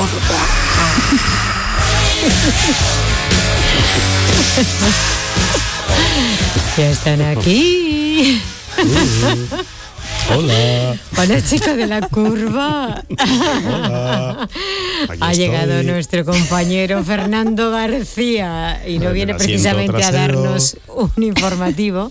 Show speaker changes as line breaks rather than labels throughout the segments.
Ya están aquí.
Hola.
Hola, chicos de la curva.
Hola.
Ha llegado nuestro compañero Fernando García y no viene precisamente a darnos un informativo.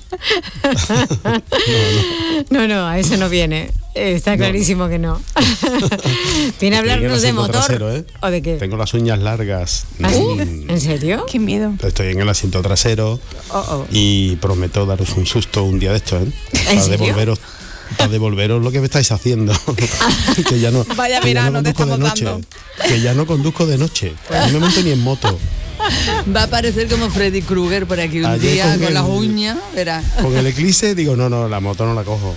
No, a eso no viene. Está clarísimo que no. Viene a hablarnos de motor.
Trasero, ¿eh?
¿O de qué?
Tengo las uñas largas.
¿Ah, sí? ¿En serio?
Qué miedo.
Estoy en el asiento trasero y prometo daros un susto un día de estos, ¿eh? Para devolveros lo que me estáis haciendo. Que ya no,
Vaya
que
verano
ya no
te
conduzco
estamos
de noche,
dando.
que ya no conduzco de noche. No me monto ni en moto.
Va a parecer como Freddy Krueger por aquí un
Ayer
día con
el-
las uñas, verás.
Con el Eclipse digo, no, la moto no la cojo.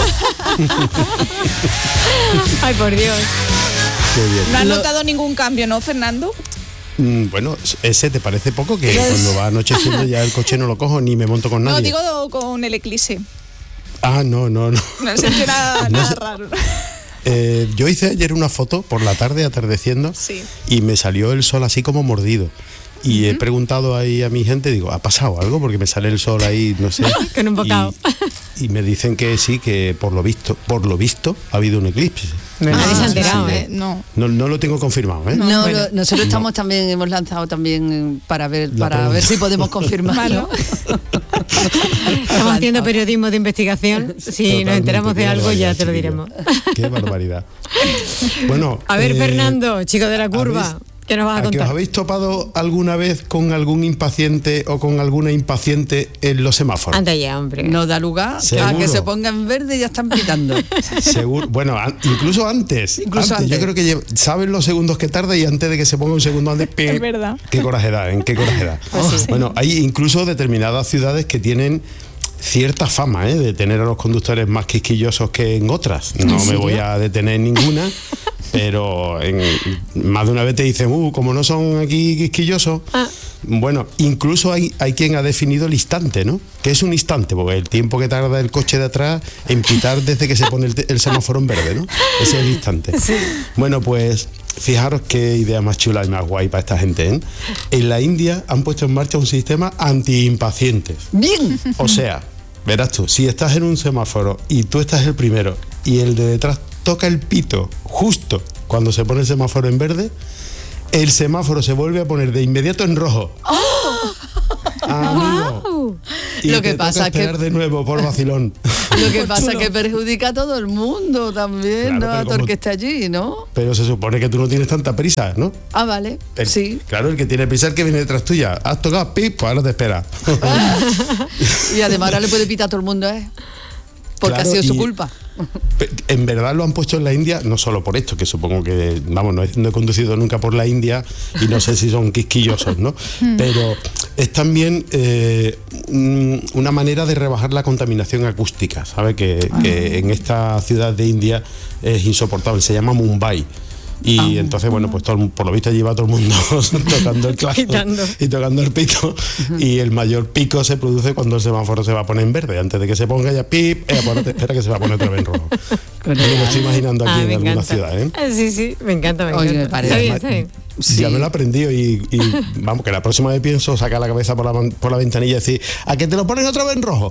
Ay, por Dios.
Qué bien.
¿No has notado ningún cambio, no, Fernando?
Bueno, ese te parece poco, que cuando va anocheciendo ya el coche no lo cojo ni me monto con nadie.
No, digo con el Eclipse.
Ah, no.
No sentí nada raro.
Yo hice ayer una foto por la tarde atardeciendo
Sí.
y me salió el sol así como mordido. Y he preguntado ahí a mi gente, digo, ¿ha pasado algo? Porque me sale el sol ahí, no sé.
Con un bocado.
Y me dicen que sí, que por lo visto ha habido un eclipse.
Nadie se ha enterado,
sí.
¿eh?
No.
No lo tengo confirmado, ¿eh?
No,
bueno.
nosotros estamos también, hemos lanzado también para ver
pregunta.
si podemos confirmarlo.
Estamos haciendo periodismo de investigación. Si nos
Totalmente,
enteramos de
qué
algo ya
barbaridad,
te lo
chiquillo.
diremos.
Qué barbaridad. Bueno,
A ver, Fernando, chico de la curva, ¿qué nos vas a
¿a que os
contar?
habéis topado alguna vez con algún impaciente o con alguna impaciente en los semáforos?
Anda ya, hombre.
No da lugar a
Seguro.
que se ponga en verde y ya están pitando.
Seguro, bueno, incluso antes.
Incluso antes.
Yo creo que saben los segundos que tarda y antes de que se ponga un segundo antes.
Es verdad.
Qué coraje da, ¿eh? Qué coraje da.
Pues sí.
Bueno, hay incluso determinadas ciudades que tienen cierta fama, de tener a los conductores más quisquillosos que en otras. No me voy a detener en ninguna, pero más de una vez te dicen, como no son aquí quisquillosos. Bueno, incluso hay quien ha definido el instante, ¿no? ¿Qué es un instante? Porque el tiempo que tarda el coche de atrás en pitar desde que se pone el semáforo en verde, ¿no? Ese es el instante. Bueno, pues fijaros qué idea más chula y más guay para esta gente, ¿eh? En la India han puesto en marcha un sistema anti-impacientes.
Bien.
O sea, verás tú, si estás en un semáforo y tú estás el primero y el de detrás toca el pito justo cuando se pone el semáforo en verde, el semáforo se vuelve a poner de inmediato en rojo. Amigo. Y
Lo que
te toca
pasa es que-
esperar de nuevo por vacilón.
Lo que pasa es que perjudica a todo el mundo también,
Claro,
¿no?
pero
A todo el
como-
que está allí, ¿no?
Pero se supone que tú no tienes tanta prisa, ¿no?
Ah, vale. Sí.
Claro, el que tiene prisa es el que viene detrás tuya. Has tocado pip, pues ahora te espera.
Y además ahora le puede pitar a todo el mundo, ¿eh? Porque
Claro,
ha sido su
y-
culpa.
En verdad lo han puesto en la India, no solo por esto, que supongo que, vamos, no he conducido nunca por la India y no sé si son quisquillosos, ¿no? Pero es también una manera de rebajar la contaminación acústica, ¿sabe? Que en esta ciudad de India es insoportable, se llama Mumbai. Y entonces, bueno, pues por lo visto lleva todo el mundo tocando el claxon
Pitando.
y tocando el pito. Y el mayor pico se produce cuando el semáforo se va a poner en verde. Antes de que se ponga ya pip, pues ahora te espera que se va a poner otra vez en rojo. Me lo estoy imaginando aquí en
me
alguna
encanta.
ciudad, ¿eh?
Sí, me encanta, me
Oye,
encanta.
me parece-
Está bien, está bien.
Sí.
Ya me lo he aprendido y vamos, que la próxima vez pienso sacar la cabeza por la ventanilla y decir, ¿a que te lo ponen otra vez en rojo?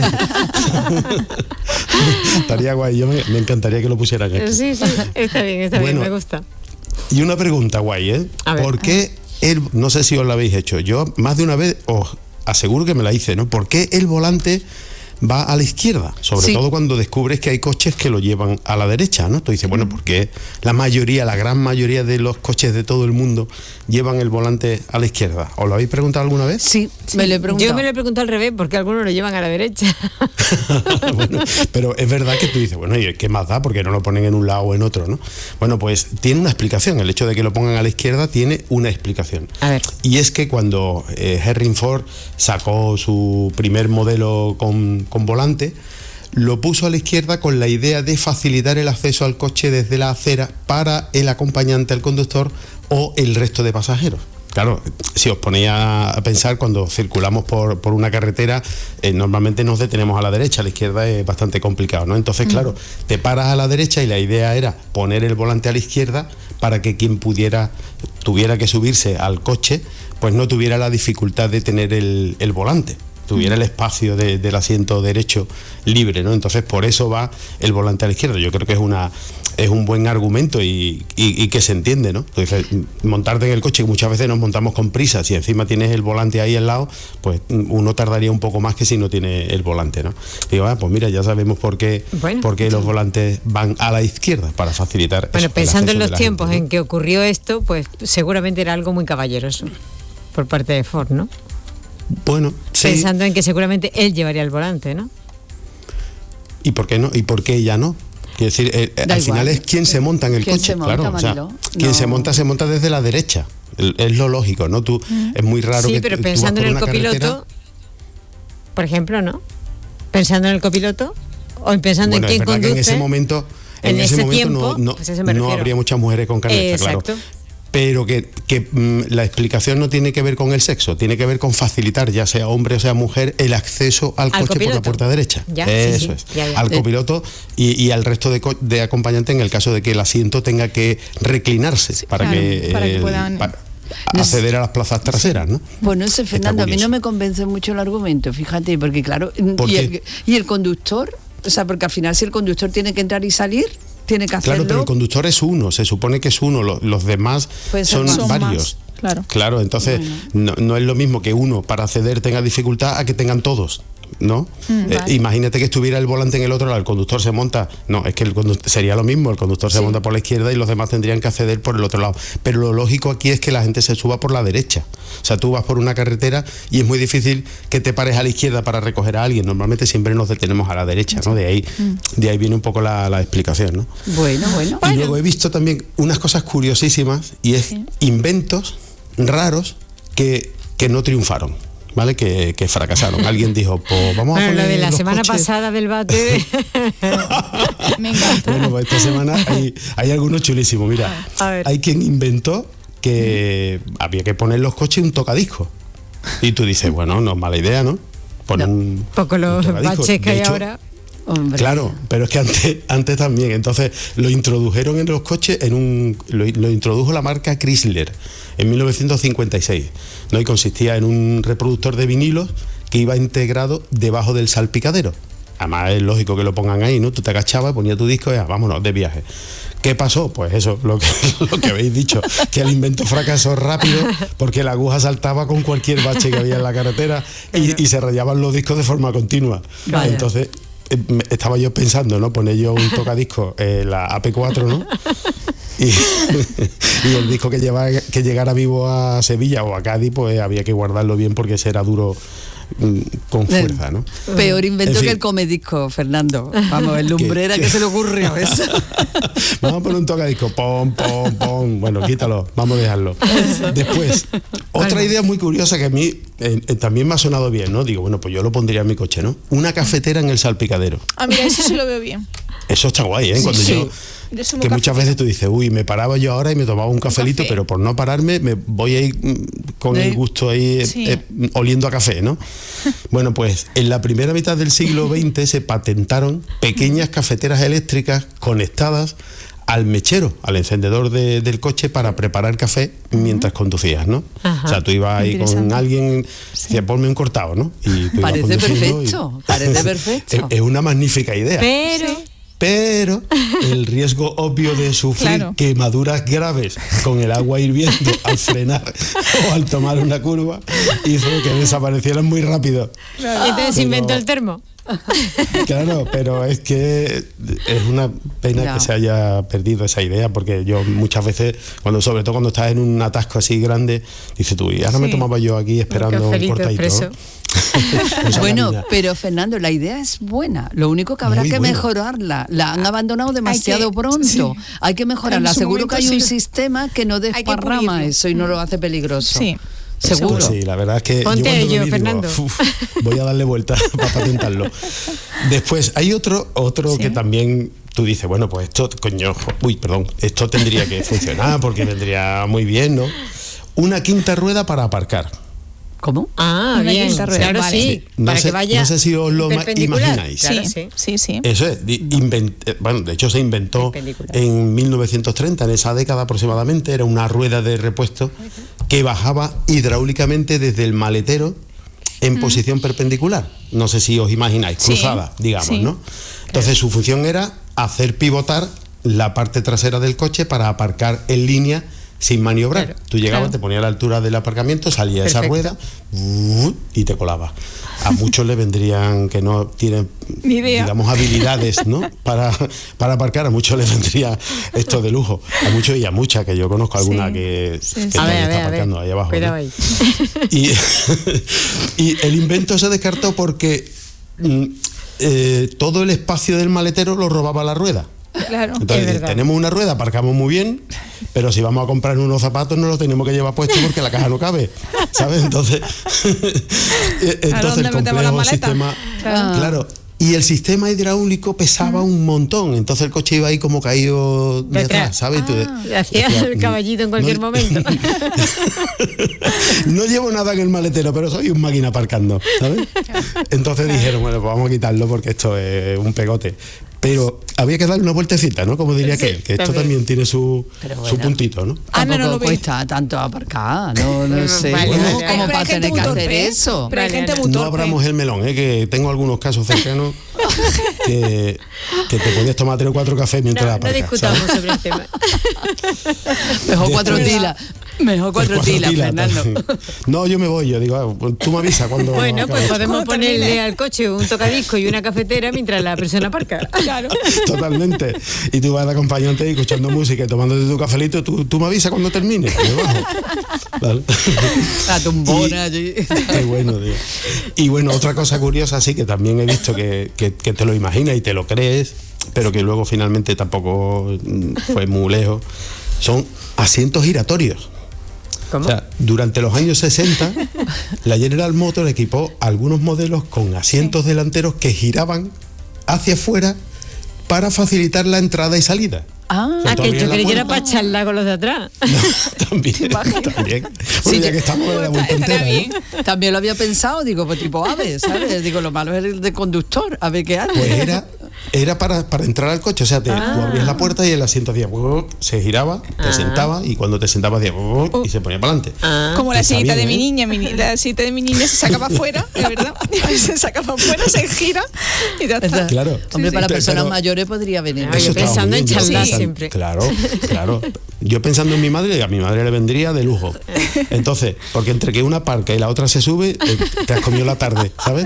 Estaría guay, me encantaría que lo pusieran aquí.
Sí, está bien,
Bueno.
me gusta.
Y una pregunta guay, ¿eh?
A ver.
¿Por qué no sé si os la habéis hecho, yo más de una vez os aseguro que me la hice, ¿no? ¿Por qué el volante va a la izquierda? Sobre
Sí.
todo cuando descubres que hay coches que lo llevan a la derecha, ¿no? Tú dices, bueno, porque la gran mayoría de los coches de todo el mundo llevan el volante a la izquierda. ¿Os lo habéis preguntado alguna vez?
Sí, me lo he preguntado.
Yo me lo he preguntado al revés, porque algunos lo llevan a la derecha.
Bueno, pero es verdad que tú dices, bueno, ¿y qué más da? Porque no lo ponen en un lado o en otro, ¿no? Bueno, pues tiene una explicación. El hecho de que lo pongan a la izquierda tiene una explicación.
A ver.
Y es que cuando Henry Ford sacó su primer modelo con volante, lo puso a la izquierda con la idea de facilitar el acceso al coche desde la acera para el acompañante, el conductor o el resto de pasajeros. Claro, si os ponéis a pensar, cuando circulamos por una carretera, normalmente nos detenemos a la derecha, a la izquierda es bastante complicado, ¿no? Entonces, claro, te paras a la derecha y la idea era poner el volante a la izquierda para que quien tuviera que subirse al coche, pues no tuviera la dificultad de tener el volante, tuviera el espacio del asiento derecho libre, ¿no? Entonces, por eso va el volante a la izquierda. Yo creo que es un buen argumento y que se entiende, ¿no? Entonces, montarte en el coche, que muchas veces nos montamos con prisa, si encima tienes el volante ahí al lado, pues uno tardaría un poco más que si no tiene el volante, ¿no? Digo, pues mira, ya sabemos por qué los volantes van a la izquierda, para facilitar.
Bueno, pensando en los tiempos en que ocurrió esto, pues seguramente era algo muy caballeroso por parte de Ford, ¿no?
Bueno, sí.
Pensando en que seguramente él llevaría el volante, ¿no?
¿Y por qué no? ¿Y por qué ella no? Quiero decir, al final es quien se monta en el coche, claro. O sea, quien se monta desde la derecha. Es lo lógico, ¿no? Es muy raro que...
Sí, pero pensando en el copiloto, por ejemplo, ¿no? Pensando en el copiloto o pensando en quién conduce...
Que en ese momento, no habría muchas mujeres con carnet, claro. Pero que la explicación no tiene que ver con el sexo, tiene que ver con facilitar, ya sea hombre o sea mujer, el acceso al coche
copiloto.
Por la puerta derecha.
Ya,
eso es.
Ya.
Al copiloto y al resto de acompañantes en el caso de que el asiento tenga que reclinarse para que puedan... acceder a las plazas traseras, ¿no?
Bueno, ese Fernando, a mí no me convence mucho el argumento, fíjate, porque claro, y el conductor, o sea, porque al final si el conductor tiene que entrar y salir, tiene que hacerlo.
Claro, pero el conductor es uno, se supone que es uno, los demás son varios. Claro, entonces no es lo mismo que uno para acceder tenga dificultad a que tengan todos, ¿no? Imagínate que estuviera el volante en el otro lado, el conductor se monta, no, es que sería lo mismo, el conductor se monta por la izquierda y los demás tendrían que acceder por el otro lado, pero lo lógico aquí es que la gente se suba por la derecha, o sea, tú vas por una carretera y es muy difícil que te pares a la izquierda para recoger a alguien, normalmente siempre nos detenemos a la derecha, ¿no? De ahí viene un poco la explicación, ¿no?
Bueno.
Y luego he visto también unas cosas curiosísimas y es inventos raros que no triunfaron, ¿vale? Que fracasaron. Alguien dijo, pues vamos a poner
lo de la semana
coches.
pasada del bate.
Me encanta.
Bueno, pues esta semana hay algunos chulísimos. Mira, hay quien inventó que había que poner los coches un tocadiscos. Y tú dices, bueno, no es mala idea, ¿no? Poner un
poco los baches que hay ahora.
Hombre.
Claro, pero es que antes también. Entonces lo introdujeron en los coches, lo introdujo la marca Chrysler en 1956, ¿no? Y consistía en un reproductor de vinilos que iba integrado debajo del salpicadero. Además es lógico que lo pongan ahí, ¿no? Tú te agachabas, ponías tu disco y vámonos de viaje. ¿Qué pasó? Pues eso, lo que habéis dicho, que el invento fracasó rápido porque la aguja saltaba con cualquier bache que había en la carretera y se rayaban los discos de forma continua.
Vaya.
Entonces estaba yo pensando, ¿no? Poner yo un tocadisco, la AP4, ¿no? Y el disco que llegara vivo a Sevilla o a Cádiz, pues había que guardarlo bien porque ese era duro con fuerza, ¿no?
Peor invento que el comedisco, Fernando. Vamos, el lumbrera que se le ocurrió eso.
Vamos a poner un tocadisco, pom. Bueno, quítalo, vamos a dejarlo. Después, otra idea muy curiosa que a mí también me ha sonado bien, ¿no? Digo, bueno, pues yo lo pondría en mi coche, ¿no? Una cafetera en el salpicadero.
Mira, eso sí lo veo bien.
Eso está guay, ¿eh? Cuando que muchas veces tú dices, me paraba yo ahora y me tomaba un cafelito, pero por no pararme me voy a ir con el gusto ahí oliendo a café, ¿no? Bueno, pues en la primera mitad del siglo XX se patentaron pequeñas cafeteras eléctricas conectadas al mechero, al encendedor del coche para preparar café mientras conducías, ¿no? Ajá. O sea, tú ibas ahí con alguien, decías, ponme un cortado, ¿no? Y tú
parece perfecto.
Es una magnífica idea. Pero el riesgo obvio de sufrir quemaduras graves con el agua hirviendo al frenar o al tomar una curva hizo que desaparecieran muy rápido.
Y entonces inventó el termo.
Claro, pero es que es una pena que se haya perdido esa idea, porque yo muchas veces, sobre todo cuando estás en un atasco así grande, dices tú, y ahora me tomaba yo aquí esperando un cortadito, ¿no?
Bueno, pero Fernando, la idea es buena, lo único que habrá que mejorarla. La han abandonado demasiado pronto. Hay que mejorarla. Seguro que hay un sistema que no desparrama eso y no lo hace peligroso.
Sí.
Seguro.
Pues sí, la verdad es que
ponte ello, Fernando.
Voy a darle vuelta para patentarlo. Después hay otro que también tú dices, bueno, pues esto tendría que funcionar porque vendría muy bien, ¿no? una quinta rueda para aparcar.
¿Cómo?
Una bien, claro, vale. Sí.
No sé si os lo imagináis.
Claro, sí.
Eso es, de hecho se inventó en 1930, en esa década aproximadamente, era una rueda de repuesto que bajaba hidráulicamente desde el maletero en posición perpendicular. No sé si os imagináis, cruzada, digamos, ¿no? Entonces su función era hacer pivotar la parte trasera del coche para aparcar en línea sin maniobrar. Claro, tú llegabas, te ponías a la altura del aparcamiento, salía esa rueda y te colaba. A muchos le vendrían, que no tienen, digamos, habilidades, ¿no? para aparcar, a muchos les vendría esto de lujo. A muchos y a muchas, que yo conozco alguna que todavía está aparcando ahí abajo, ¿no?
Ahí.
Y el invento se descartó porque todo el espacio del maletero lo robaba la rueda.
Claro.
Entonces, tenemos una rueda, aparcamos muy bien, pero si vamos a comprar unos zapatos no los tenemos que llevar puestos porque la caja no cabe, ¿sabes? Entonces el complejo sistema, claro, y el sistema hidráulico pesaba un montón, entonces el coche iba ahí como caído de atrás, ¿sabes?
Hacía el caballito en cualquier momento.
No llevo nada en el maletero, pero soy un máquina aparcando, ¿sabes? Entonces dijeron, bueno, pues vamos a quitarlo porque esto es un pegote. Pero había que darle una vueltecita, ¿no? Como diría que esto también tiene su puntito, ¿no?
No cuesta tanto aparcar, no sé. ¿Cómo para tener que hacer eso?
Pero hay gente muy torpe.
No abramos el melón, que tengo algunos casos cercanos que te podías tomar 3 o 4 cafés mientras aparcas.
No discutamos sobre el tema.
Mejor 4 tilas. Mejor 4 tilas, Fernando.
No, yo me voy, yo digo, tú me avisas cuando...
Bueno, pues podemos ponerle al coche un tocadisco y una cafetera mientras la persona aparca.
Claro.
Totalmente. Y tú vas de acompañante y escuchando música y tomándote tu cafelito, tú me avisas cuando termine. ¿Vale?
La tumbona allí.
Qué bueno, tío. Y bueno, otra cosa curiosa, sí, que también he visto que te lo imaginas y te lo crees, pero que luego finalmente tampoco fue muy lejos, son asientos giratorios.
¿Cómo?
O sea, durante los años 60, la General Motors equipó algunos modelos con asientos delanteros que giraban hacia afuera para facilitar la entrada y salida.
Que yo creí que era para charlar con los de atrás.
No, también. Bueno, ya que estamos en la vuelta entera,
También lo había pensado, digo, pues tipo ave, ¿sabes? Digo, lo malo es el de conductor, a ver qué hace.
Pues era para entrar al coche, o sea, tú abrías la puerta y el asiento hacía, se giraba, te sentaba y cuando te sentabas hacía, y se ponía para adelante.
Como la sillita de mi niña, la sillita de mi niña se saca para afuera, es verdad, se saca para afuera, se gira y ya está.
Claro.
Hombre, para personas mayores podría venir.
Yo pensando en charlar siempre.
Claro. Yo pensando en mi madre, a mi madre le vendría de lujo. Entonces, porque entre que una parca y la otra se sube, te has comido la tarde, ¿sabes?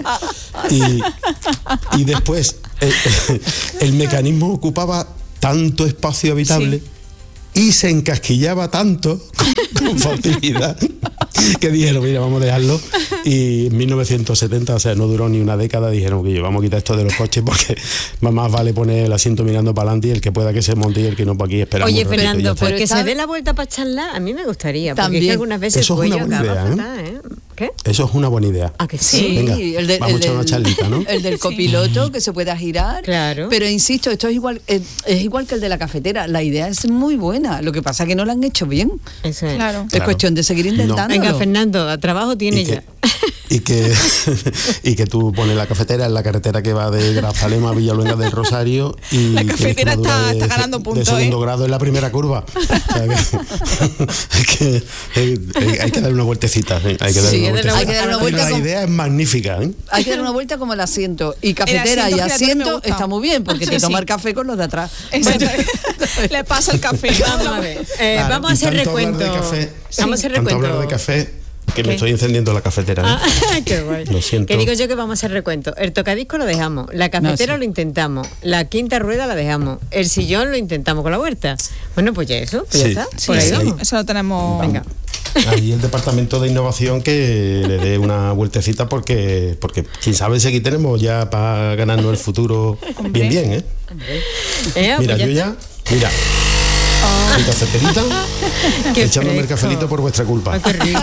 Y después el mecanismo ocupaba tanto espacio habitable y se encasquillaba tanto con facilidad que dijeron, mira, vamos a dejarlo. Y en 1970, o sea, no duró ni una década, dijeron que vamos a quitar esto de los coches porque más vale poner el asiento mirando para adelante y el que pueda que se monte y el que no para aquí esperamos.
Oye, Fernando, porque se dé la vuelta para charlar, a mí me gustaría, porque
también,
es que algunas veces
eso es una buena idea,
¿Qué?
Eso es una buena idea.
¿A que sí?
Venga, vamos a echar una charlita, ¿no?
El del copiloto, que se pueda girar.
Claro.
Pero insisto, esto es igual que el de la cafetera. La idea es muy buena. Lo que pasa es que no la han hecho bien.
Eso es.
Claro.
Es cuestión de seguir intentándolo.
Venga, Fernando, a trabajo tiene ya.
Y que tú pones la cafetera en la carretera que va de Grazalema a Villaluenga del Rosario y
la cafetera está ganando puntos,
de segundo grado en la primera curva. O sea, hay que darle una vueltecita. Hay que darle una vuelta. La idea es magnífica.
Hay que dar una vuelta como el asiento. Y cafetera y asiento está muy bien porque te toma el café con los de atrás.
Le pasa el café.
Vamos a ver. Vamos a hacer recuento. Vamos a hacer recuento.
Hablar de café. Que me estoy encendiendo la cafetera.
Qué guay.
Lo siento.
Que digo yo que vamos a hacer recuento. El tocadisco lo dejamos, la cafetera lo intentamos, la quinta rueda la dejamos, el sillón lo intentamos con la huerta. Bueno, pues ya eso, pues ya está. Por ahí vamos.
Eso lo tenemos.
Venga.
Ahí el departamento de innovación que le dé una vueltecita porque quién sabe si aquí tenemos ya para ganarnos el futuro bien, ¿eh?
Mira,
pues mira. Mi cafeterita, echándome el cafelito por vuestra culpa.
Ay, qué rico.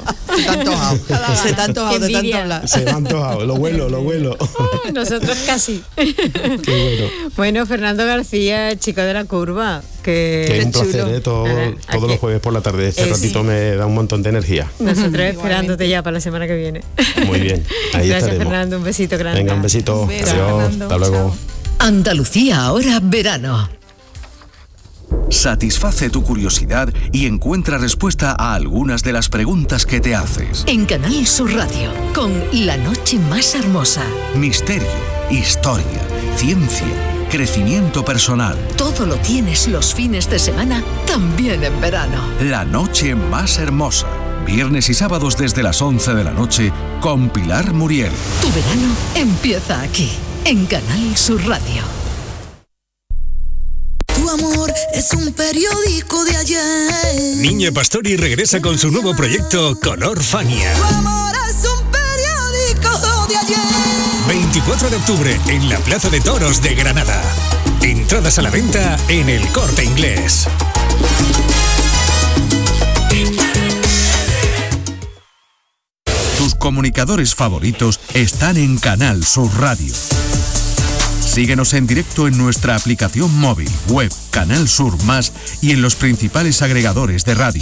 Se te ha antojado de tanto hablar.
Se me ha antojado, lo huelo.
Nosotros casi.
Qué bueno.
Bueno, Fernando García, chico de la curva.
Que es un placer, todos los jueves por la tarde. Este ratito me da un montón de energía.
Nosotros esperándote ya para la semana que viene.
Muy bien, ahí
Gracias,
estaremos.
Fernando, un besito grande.
Venga, un besito.
Un beso,
Adiós.
Fernando.
Hasta luego.
Chao.
Andalucía ahora verano.
Satisface tu curiosidad y encuentra respuesta a algunas de las preguntas que te haces.
En Canal Sur Radio, con La Noche Más Hermosa.
Misterio, historia, ciencia, crecimiento personal.
Todo lo tienes los fines de semana, también en verano.
La Noche Más Hermosa. Viernes y sábados desde las 11 de la noche con Pilar Muriel.
Tu verano empieza aquí, en Canal Sur Radio.
Tu amor es un periódico de ayer.
Niña Pastori regresa con su nuevo proyecto Color Fania.
Tu amor es un periódico de ayer.
24 de octubre en la Plaza de Toros de Granada. Entradas a la venta en El Corte Inglés.
Tus comunicadores favoritos están en Canal Sur Radio. Síguenos en directo en nuestra aplicación móvil, web, Canal Sur Más y en los principales agregadores de radio.